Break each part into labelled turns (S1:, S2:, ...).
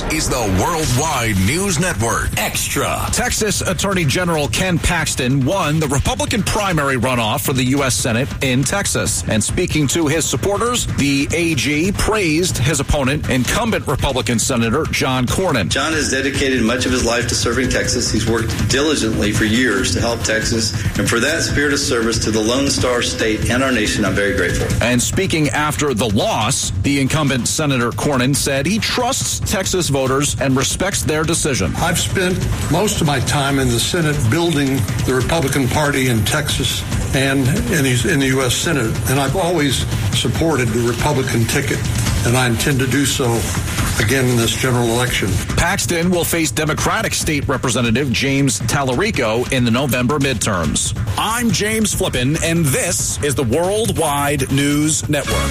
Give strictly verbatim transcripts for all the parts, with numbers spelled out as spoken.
S1: is the Worldwide News Network. Extra.
S2: Texas Attorney General Ken Paxton won the Republican primary runoff for the U S Senate in Texas. And speaking to his supporters, the A G praised his opponent, incumbent Republican Senator John Cornyn.
S3: John has dedicated much of his life to serving Texas. He's worked diligently for years to help Texas. And for that spirit of service to the Lone Star State and our nation, I'm very grateful.
S2: And speaking after the loss, the incumbent Senator Cornyn said he trusts Texas voters and respects their decision.
S4: I've spent most of my time in the Senate building the Republican Party in Texas and in the U S Senate, and I've always supported the Republican ticket, and I intend to do so again in this general election.
S2: Paxton will face Democratic State Representative James Tallarico in the November midterms. I'm James Flippin, and this is the Worldwide News Network.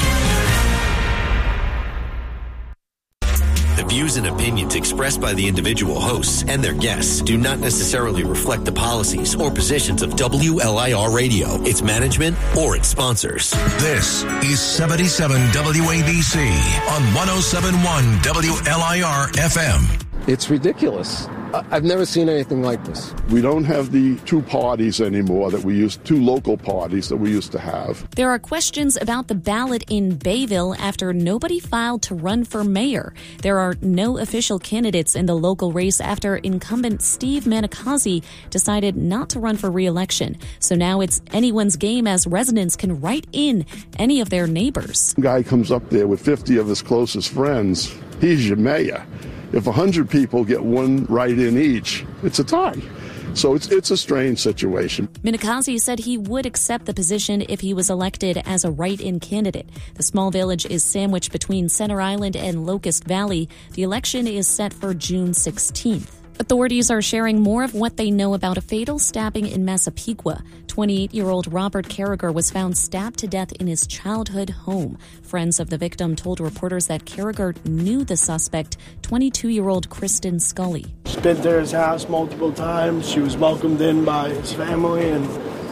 S5: The views and opinions expressed by the individual hosts and their guests do not necessarily reflect the policies or positions of W L I R Radio, its management, or its sponsors.
S1: This is seventy-seven W A B C on one oh seven point one W L I R F M.
S6: It's ridiculous. I've never seen anything like this.
S7: We don't have the two parties anymore that we used, two local parties that we used to have.
S8: There are questions about the ballot in Bayville after nobody filed to run for mayor. There are no official candidates in the local race after incumbent Steve Manikazi decided not to run for re-election. So now it's anyone's game as residents can write in any of their neighbors.
S7: A guy comes up there with fifty of his closest friends. He's your mayor. If one hundred people get one write-in each, it's a tie. So it's it's a strange situation.
S8: Manikazi said he would accept the position if he was elected as a write-in candidate. The small village is sandwiched between Center Island and Locust Valley. The election is set for June sixteenth. Authorities are sharing more of what they know about a fatal stabbing in Massapequa. twenty-eight-year-old Robert Carragher was found stabbed to death in his childhood home. Friends of the victim told reporters that Carragher knew the suspect, twenty-two-year-old Kristen Scully.
S9: She's been to his house multiple times. She was welcomed in by his family, and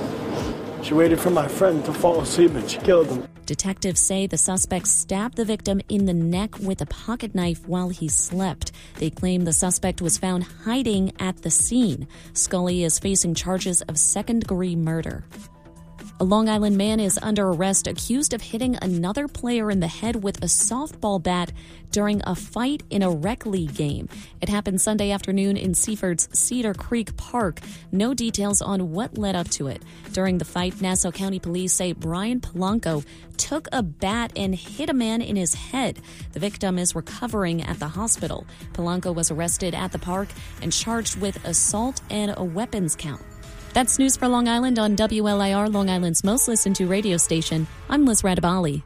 S9: she waited for my friend to fall asleep, and she killed him.
S8: Detectives say the suspect stabbed the victim in the neck with a pocket knife while he slept. They claim the suspect was found hiding at the scene. Scully is facing charges of second-degree murder. A Long Island man is under arrest accused of hitting another player in the head with a softball bat during a fight in a rec league game. It happened Sunday afternoon in Seaford's Cedar Creek Park. No details on what led up to it. During the fight, Nassau County Police say Brian Polanco took a bat and hit a man in his head. The victim is recovering at the hospital. Polanco was arrested at the park and charged with assault and a weapons count. That's news for Long Island on W L I R, Long Island's most listened to radio station. I'm Liz Radabali.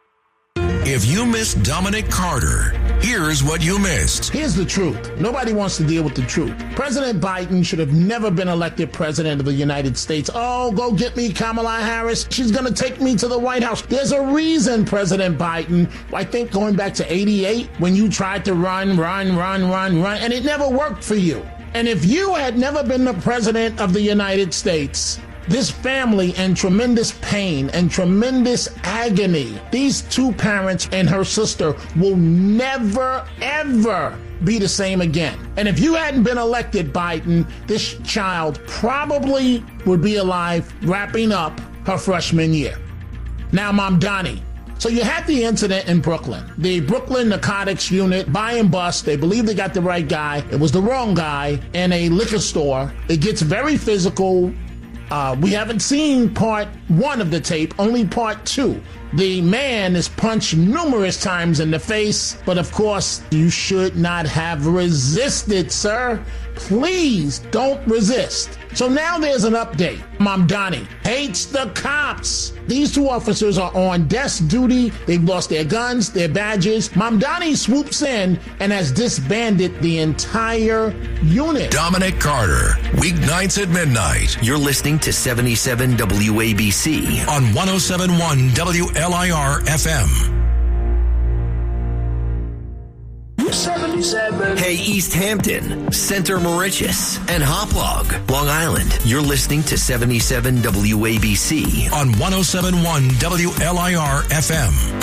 S1: If you missed Dominic Carter, here's what you missed.
S10: Here's the truth. Nobody wants to deal with the truth. President Biden should have never been elected president of the United States. Oh, go get me Kamala Harris. She's going to take me to the White House. There's a reason, President Biden. I think going back to eighty-eight, when you tried to run, run, run, run, run, and it never worked for you. And if you had never been the president of the United States, this family in tremendous pain and tremendous agony, these two parents and her sister will never, ever be the same again. And if you hadn't been elected, Biden, this child probably would be alive wrapping up her freshman year. Now, Mamdani. So you had the incident in Brooklyn. The Brooklyn Narcotics Unit, buy and bust. They believe they got the right guy. It was the wrong guy in a liquor store. It gets very physical. Uh, we haven't seen part one of the tape, only part two. The man is punched numerous times in the face, but of course, you should not have resisted, sir. Please don't resist. So now there's an update. Mamdani hates the cops. These two officers are on desk duty. They've lost their guns, their badges. Mamdani swoops in and has disbanded the entire unit.
S1: Dominic Carter, weeknights at midnight.
S5: You're listening to seventy-seven W A B C
S1: on one oh seven point one W L I R F M.
S9: seventy-seven.
S5: Hey, East Hampton, Center Moriches, and Hopelog, Long Island. You're listening to seventy-seven W A B C
S1: on one oh seven point one W L I R F M.